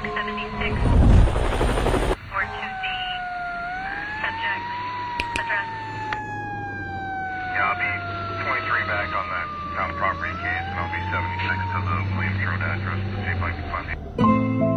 76 or to the subject's address. Yeah, I'll be 23 back on that town property case, and I'll be 76 to the Williams Road address to see if I can find it.